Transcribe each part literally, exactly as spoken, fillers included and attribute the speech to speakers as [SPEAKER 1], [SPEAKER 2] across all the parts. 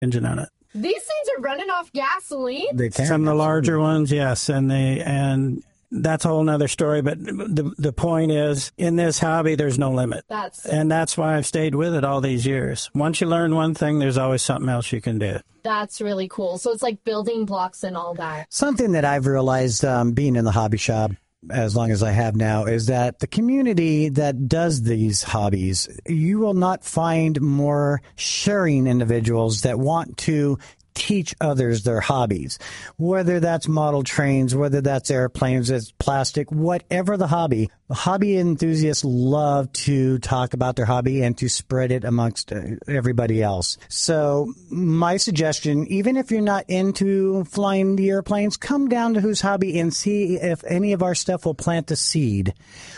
[SPEAKER 1] engine on it.
[SPEAKER 2] These things are running off gasoline.
[SPEAKER 1] They can. Some of the larger ones, yes, and they and that's a whole nother story. But the the point is, in this hobby, there's no limit.
[SPEAKER 2] That's
[SPEAKER 1] and that's why I've stayed with it all these years. Once you learn one thing, there's always something else you can do.
[SPEAKER 2] That's really cool. So it's like building blocks and all that.
[SPEAKER 3] Something that I've realized um, being in the hobby shop as long as I have now is that the community that does these hobbies, you will not find more sharing individuals that want to teach others their hobbies, whether that's model trains, whether that's airplanes, it's plastic, whatever the hobby. Hobby enthusiasts love to talk about their hobby and to spread it amongst everybody else. So my suggestion, even if you're not into flying the airplanes, come down to Who's Hobby and see if any of our stuff will plant a seed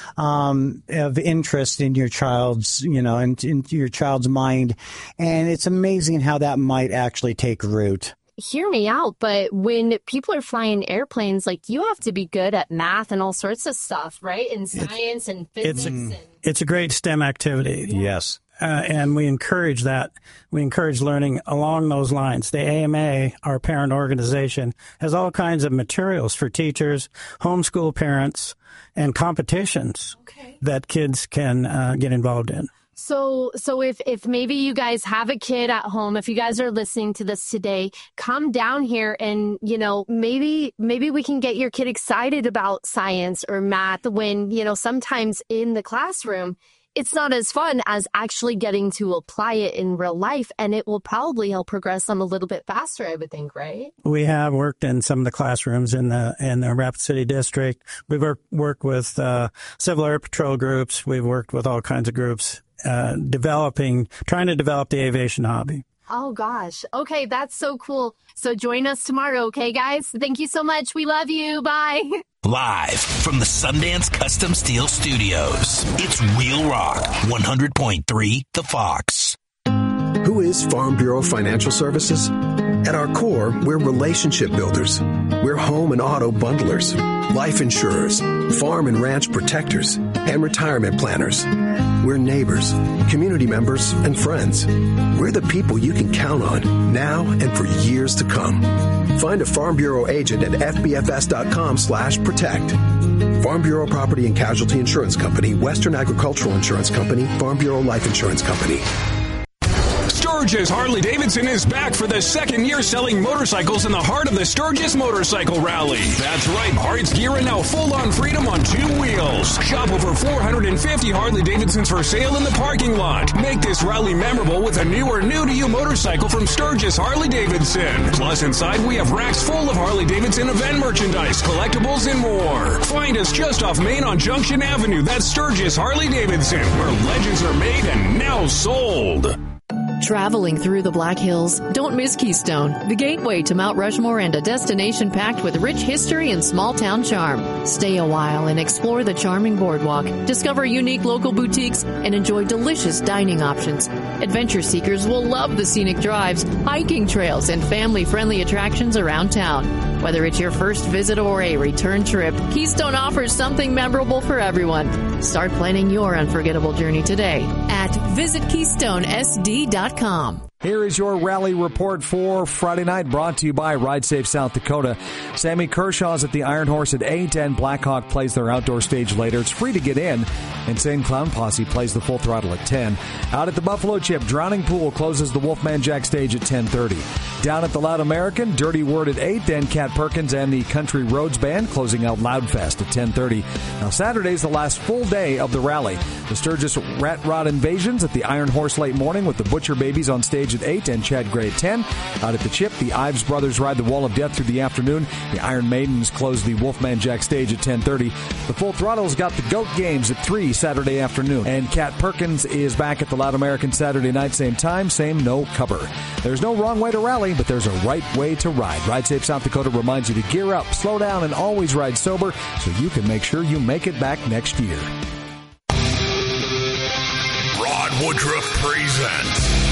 [SPEAKER 3] um, of interest in your child's, you know, into in your child's mind. And it's amazing how that might actually take root.
[SPEAKER 2] Hear me out, but when people are flying airplanes, like, you have to be good at math and all sorts of stuff, right? And science and physics.
[SPEAKER 1] It's a,
[SPEAKER 2] and...
[SPEAKER 1] it's a great STEM activity.
[SPEAKER 3] Yeah. Yes.
[SPEAKER 1] Uh, and we encourage that. We encourage learning along those lines. The A M A, our parent organization, has all kinds of materials for teachers, homeschool parents, and competitions okay. that kids can uh, get involved in.
[SPEAKER 2] So, so if, if maybe you guys have a kid at home, if you guys are listening to this today, come down here and, you know, maybe, maybe we can get your kid excited about science or math when, you know, sometimes in the classroom, it's not as fun as actually getting to apply it in real life. And it will probably help progress them a little bit faster, I would think, right?
[SPEAKER 1] We have worked in some of the classrooms in the in the Rapid City District. We've worked, worked with uh, Civil Air Patrol groups. We've worked with all kinds of groups. Uh, developing, trying to develop the aviation hobby.
[SPEAKER 2] Oh, gosh. Okay, that's so cool. So join us tomorrow, okay, guys? Thank you so much. We love you. Bye.
[SPEAKER 4] Live from the Sundance Custom Steel Studios, it's Real Rock, one hundred point three The Fox.
[SPEAKER 5] Who is Farm Bureau Financial Services? At our core, we're relationship builders. We're home and auto bundlers, life insurers, farm and ranch protectors, and retirement planners. We're neighbors, community members, and friends. We're the people you can count on now and for years to come. Find a Farm Bureau agent at f b f s dot com slash protect. Farm Bureau Property and Casualty Insurance Company, Western Agricultural Insurance Company, Farm Bureau Life Insurance Company.
[SPEAKER 6] Sturgis Harley-Davidson is back for the second year selling motorcycles in the heart of the Sturgis Motorcycle Rally. That's right, parts, gear, and now full-on freedom on two wheels. Shop over four hundred fifty Harley-Davidsons for sale in the parking lot. Make this rally memorable with a new or new-to-you motorcycle from Sturgis Harley-Davidson. Plus, inside, we have racks full of Harley-Davidson event merchandise, collectibles, and more. Find us just off Main on Junction Avenue. That's Sturgis Harley-Davidson, where legends are made and now sold.
[SPEAKER 7] Traveling through the Black Hills, don't miss Keystone, the gateway to Mount Rushmore and a destination packed with rich history and small-town charm. Stay a while and explore the charming boardwalk, discover unique local boutiques, and enjoy delicious dining options. Adventure seekers will love the scenic drives, hiking trails, and family-friendly attractions around town. Whether it's your first visit or a return trip, Keystone offers something memorable for everyone. Start planning your unforgettable journey today at visit keystone s d dot com.
[SPEAKER 8] Here is your rally report for Friday night, brought to you by Ride Safe South Dakota. Sammy Kershaw's at the Iron Horse at eight, and Blackhawk plays their outdoor stage later. It's free to get in. Insane Clown Posse plays the Full Throttle at ten. Out at the Buffalo Chip, Drowning Pool closes the Wolfman Jack stage at ten thirty. Down at the Loud American, Dirty Word at eight, then Cat Perkins and the Country Roads Band closing out Loudfest at ten thirty. Now Saturday's the last full day of the rally. The Sturgis Rat Rod Invasions at the Iron Horse late morning with the Butcher Babies on stage at eight and Chad Gray at ten. Out at the Chip, the Ives Brothers ride the Wall of Death through the afternoon. The Iron Maidens close the Wolfman Jack stage at ten thirty. The Full Throttle's got the Goat Games at three Saturday afternoon. And Cat Perkins is back at the Loud American Saturday night, same time, same no cover. There's no wrong way to rally, but there's a right way to ride. Ride Safe South Dakota reminds you to gear up, slow down, and always ride sober so you can make sure you make it back next year.
[SPEAKER 4] Rod Woodruff presents